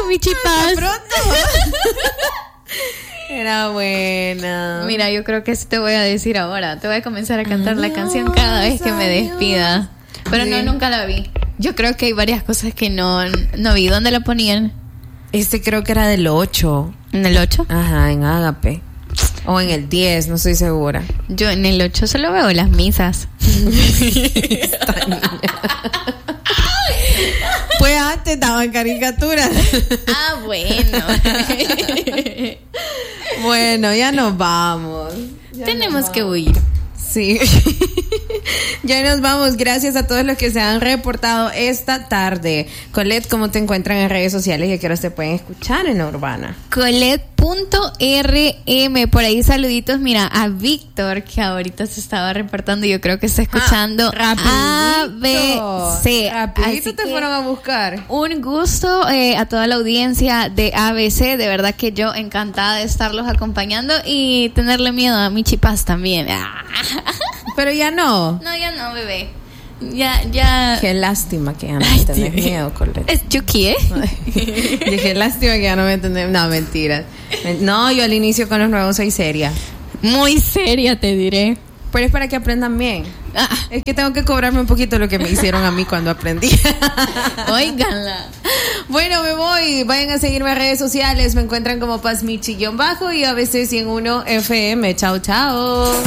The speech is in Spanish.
Michi Paz. Pronto. Era buena. Mira, yo creo que eso te voy a decir ahora. Te voy a comenzar a cantar la canción cada vez que me despida. Pero sí. no, nunca la vi. Yo creo que hay varias cosas que no vi. ¿Dónde la ponían? Creo que era del 8. ¿En el 8? Ajá, en Ágape. O en el 10, no estoy segura. Yo en el 8 solo veo las misas. Pues antes daban caricaturas. Ah, bueno. Bueno, ya nos vamos. Tenemos que huir. Sí. Ya nos vamos. Gracias a todos los que se han reportado esta tarde. Colette, ¿cómo te encuentran en redes sociales y a qué horas te pueden escuchar en la Urbana? Colette.rm. Por ahí saluditos, mira, a Víctor, que ahorita se estaba reportando. Yo creo que está escuchando ABC. Rapidito te fueron a buscar. Un gusto a toda la audiencia de ABC. De verdad que yo encantada de estarlos acompañando y tenerle miedo a Michi Paz también. Pero ya no. No, ya no, bebé. Ya. Qué lástima que ya no me tenés miedo, Colette. Es Chucky, ¿eh? Qué lástima que ya no me tenés. No, mentiras. No, yo al inicio con los nuevos soy seria. Muy seria, te diré. Pero es para que aprendan bien. Es que tengo que cobrarme un poquito lo que me hicieron a mí cuando aprendí. Óiganla. Bueno, me voy. Vayan a seguirme en redes sociales. Me encuentran como PazMichi-bajo y ABC 101 FM. Chao, chao.